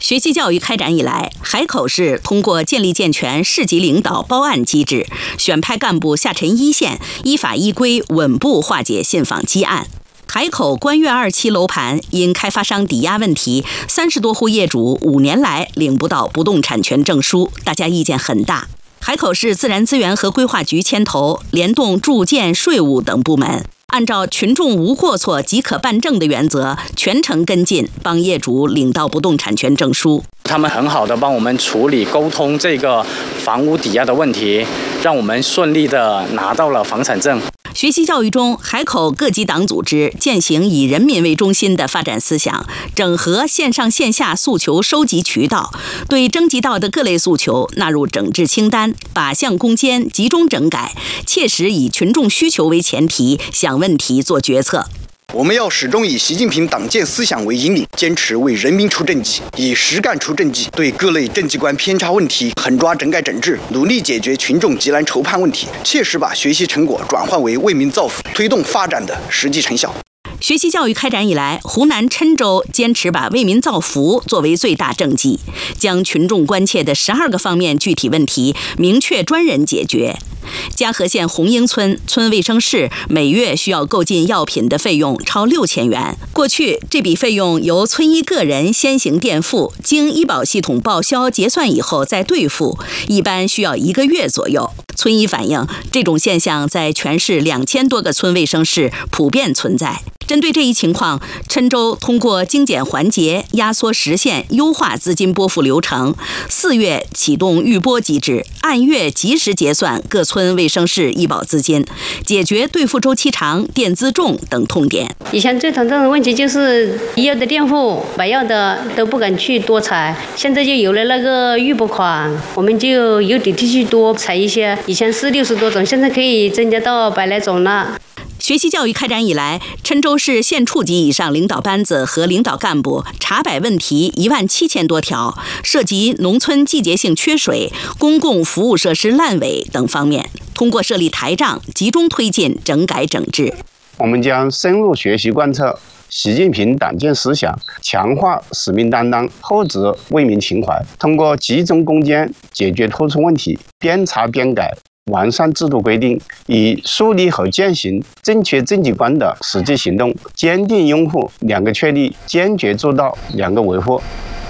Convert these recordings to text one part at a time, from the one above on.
学习教育开展以来，海口市通过建立健全市级领导包案机制，选派干部下沉一线，依法依规稳步化解信访积案。海口观悦2期楼盘因开发商抵押问题，30多户业主5年来领不到不动产权证书，大家意见很大。海口市自然资源和规划局牵头，联动住建、税务等部门，按照群众无过错即可办证的原则，全程跟进，帮业主领到不动产权证书。 他们很好的帮我们处理沟通这个房屋抵押的问题，让我们顺利的拿到了房产证。 学习教育中，海口各级党组织践行以人民为中心的发展思想，整合线上线下诉求收集渠道，对征集到的各类诉求纳入整治清单，靶向攻坚，集中整改，切实以群众需求为前提，想问题做决策。 我们要始终以习近平党建思想为引领，坚持为人民出政绩，以实干出政绩，对各类政绩观偏差问题狠抓整改整治，努力解决群众急难愁盼问题，切实把学习成果转换为为民造福、推动发展的实际成效。 学习教育开展以来，湖南郴州坚持把为民造福作为最大政绩，将群众关切的12个方面具体问题明确专人解决。嘉禾县红英村村卫生室每月需要购进药品的费用超6000元。过去这笔费用由村医个人先行垫付，经医保系统报销结算以后再兑付，一般需要1个月左右。村医反映，这种现象在全市2000多个村卫生室普遍存在。针对这一情况，郴州通过精简环节、压缩时限、优化资金拨付流程，4月启动预拨机制，按月及时结算各村卫生室医保资金，解决兑付周期长、垫资重等痛点。 以前最头痛的问题就是医药的垫付，买药的都不敢去多采，现在就有了那个预拨款，我们就有底气去多采一些。以前是60多种，现在可以增加到100来种了。 学习教育开展以来，郴州市县处级以上领导班子和领导干部查摆问题17000多条，涉及农村季节性缺水、公共服务设施烂尾等方面，通过设立台账，集中推进整改整治。 我们将深入学习贯彻习近平党建思想，强化使命担当，厚植为民情怀，通过集中攻坚解决突出问题，边查边改，完善制度规定，以树立和践行正确政绩观的实际行动，坚定拥护2个确立，坚决做到2个维护。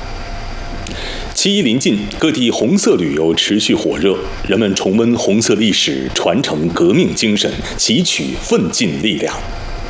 7·1临近，各地红色旅游持续火热，人们重温红色历史，传承革命精神，汲取奋进力量。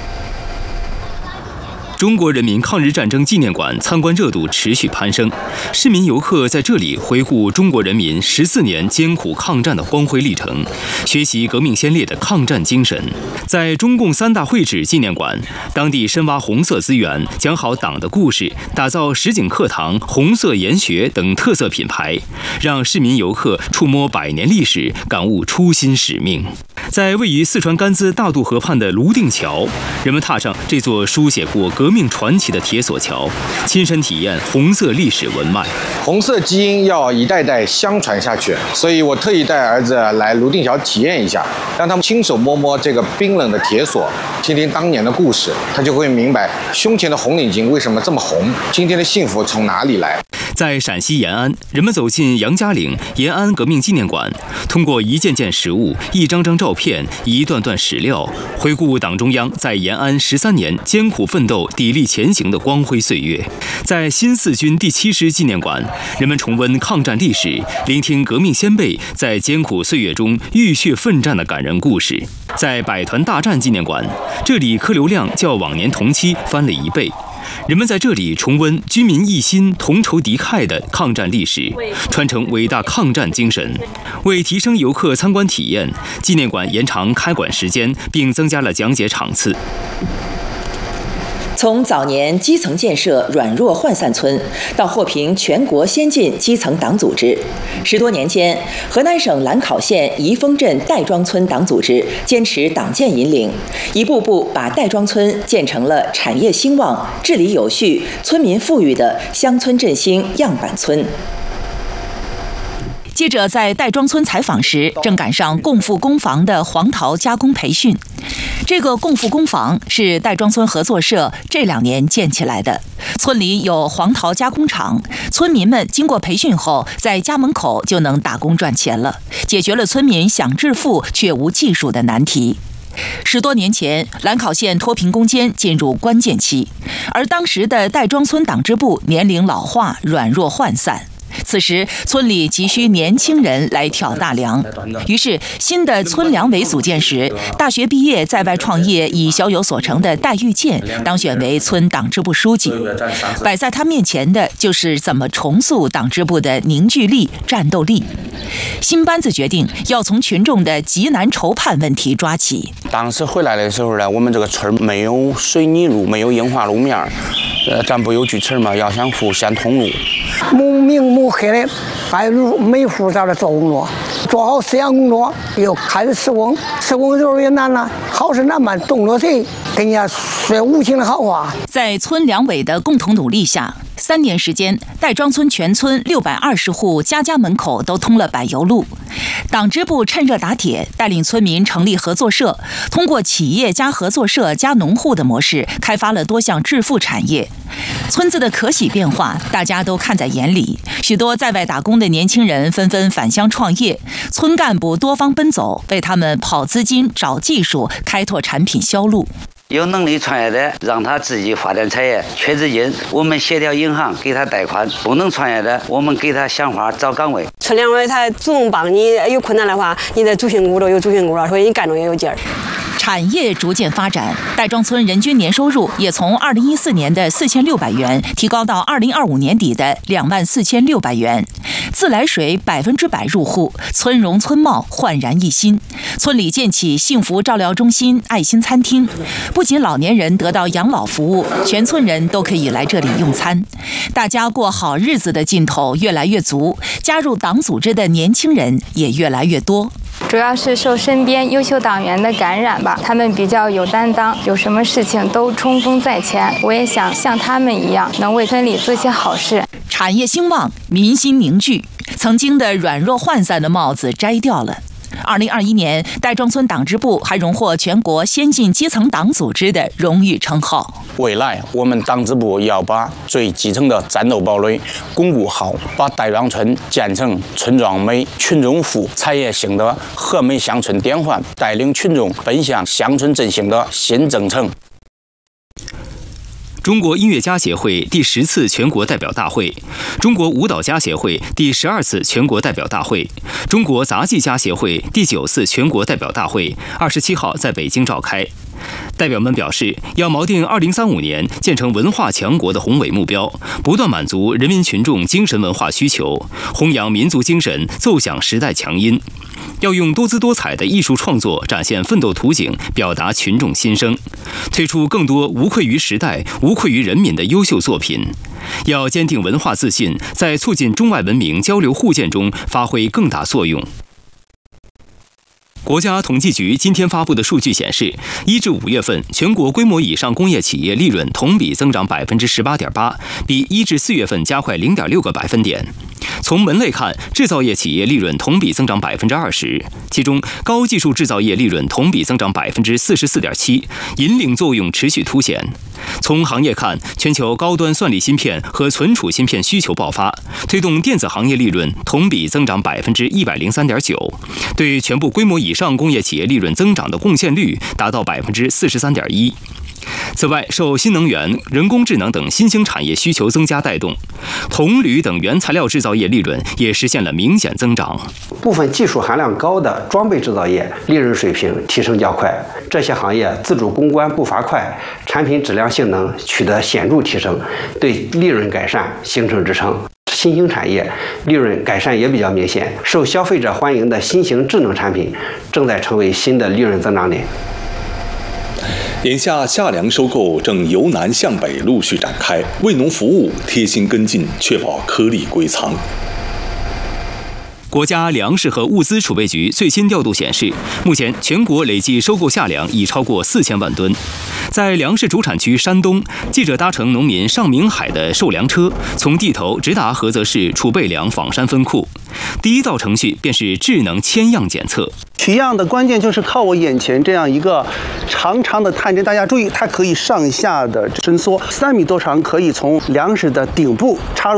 中国人民抗日战争纪念馆参观热度持续攀升，市民游客在这里回顾中国人民14年艰苦抗战的光辉历程，学习革命先烈的抗战精神。在中共3大会址纪念馆，当地深挖红色资源，讲好党的故事，打造什锦课堂、红色研学等特色品牌，让市民游客触摸100年历史，感悟初心使命。在位于四川甘孜大渡河畔的泸定桥，人们踏上这座书写过革命传奇的铁索桥，亲身体验红色历史文脉。 红色基因要一代代相传下去，所以我特意带儿子来泸定桥体验一下，让他们亲手摸摸这个冰冷的铁索，听听当年的故事，他就会明白胸前的红领巾为什么这么红，今天的幸福从哪里来。 在陕西延安，人们走进杨家岭延安革命纪念馆，通过一件件实物、一张张照片、一段段史料，回顾党中央在延安13年艰苦奋斗、砥砺前行的光辉岁月。在新四军第7师纪念馆，人们重温抗战历史，聆听革命先辈在艰苦岁月中浴血奋战的感人故事。在百团大战纪念馆，这里客流量较往年同期翻了1倍。人们在这里重温军民一心、同仇敌忾的抗战历史，传承伟大抗战精神。为提升游客参观体验，纪念馆延长开馆时间，并增加了讲解场次。 从早年基层建设软弱涣散村，到获评全国先进基层党组织，10多年间，河南省兰考县宜丰镇戴庄村党组织坚持党建引领，一步步把戴庄村建成了产业兴旺、治理有序、村民富裕的乡村振兴样板村。 记者在戴庄村采访时，正赶上共富工房的黄桃加工培训。这个共富工房是戴庄村合作社这2年建起来的，村里有黄桃加工厂，村民们经过培训后，在家门口就能打工赚钱了，解决了村民想致富却无技术的难题。10多年前，兰考县脱贫攻坚进入关键期，而当时的戴庄村党支部年龄老化、软弱涣散。此时，村里急需年轻人来挑大梁，于是新的村两委组建时，大学毕业在外创业已小有所成的戴玉建当选为村党支部书记。摆在他面前的就是怎么重塑党支部的凝聚力、战斗力。新班子决定要从群众的急难愁盼问题抓起。 当时回来的时候呢，我们这个村没有水泥路，没有硬化路面，咱不有句词嘛，要想富先通路。 母明母黑的，还有每户在这做工作，做好思想工作，又开始施工，施工的时候也难了，好事难办，动了谁跟人家说无情的好话。 在村两委的共同努力下，3年时间，戴庄村全村620户家家门口都通了柏油路。党支部趁热打铁，带领村民成立合作社，通过企业加合作社加农户的模式，开发了多项致富产业。村子的可喜变化，大家都看在眼里。许多在外打工的年轻人纷纷返乡创业，村干部多方奔走，为他们跑资金、找技术、开拓产品销路。 有能力创业的，让他自己发展产业，缺资金，我们协调银行给他贷款；不能创业的，我们给他想法找岗位。 村两委他主动帮你，有困难的话，你在主心骨头有主心骨了，所以你干着也有劲儿。 产业逐渐发展，戴庄村人均年收入也从2014年的4600元提高到2025年底的24600元。自来水100%入户，村容村貌焕然一新。村里建起幸福照料中心、爱心餐厅，不仅老年人得到养老服务，全村人都可以来这里用餐。大家过好日子的劲头越来越足，加入党组织的年轻人也越来越多。 主要是受身边优秀党员的感染吧，他们比较有担当，有什么事情都冲锋在前。我也想像他们一样，能为村里做些好事。 产业兴旺，民心凝聚，曾经的软弱涣散的帽子摘掉了。2021年，戴庄村党支部还荣获全国先进基层党组织的荣誉称号。 未来，我们党支部要把最基层的战斗堡垒巩固好，把戴庄村建成村庄美、群众富、产业兴的和美乡村典范，带领群众奔向乡村振兴的新征程。 中国音乐家协会第10次全国代表大会，中国舞蹈家协会第12次全国代表大会，中国杂技家协会第9次全国代表大会27号在北京召开。代表们表示，要锚定2035年建成文化强国的宏伟目标，不断满足人民群众精神文化需求，弘扬民族精神，奏响时代强音。要用多姿多彩的艺术创作展现奋斗图景，表达群众心声，推出更多无愧于时代、无愧于人民的优秀作品。要坚定文化自信，在促进中外文明交流互鉴中发挥更大作用。国家统计局今天发布的数据显示，1至5月份全国规模以上工业企业利润同比增长18.8%，比1至4月份加快0.6个百分点。从门类看，制造业企业利润同比增长20%，其中高技术制造业利润同比增长44.7%，引领作用持续凸显。从行业看，全球高端算力芯片和存储芯片需求爆发，推动电子行业利润同比增长103.9%，对全部规模以上工业企业利润增长的贡献率达到43.1%。此外，受新能源、人工智能等新兴产业需求增加带动，铜、铝等原材料制造业利润也实现了明显增长。 部分技术含量高的装备制造业利润水平提升较快，这些行业自主攻关步伐快，产品质量性能取得显著提升，对利润改善形成支撑。新兴产业利润改善也比较明显，受消费者欢迎的新型智能产品正在成为新的利润增长点。 眼下夏粮收购正由南向北陆续展开，为农服务贴心跟进，确保颗粒归仓。 国家粮食和物资储备局最新调度显示，目前全国累计收购夏粮已超过4000万吨。在粮食主产区山东，记者搭乘农民尚明海的售粮车，从地头直达菏泽市储备粮仿山分库。第一道程序便是智能签样检测。 取样的关键就是靠我眼前这样一个长长的探针，大家注意，它可以上下的伸缩，3米多长，可以从粮食的顶部插入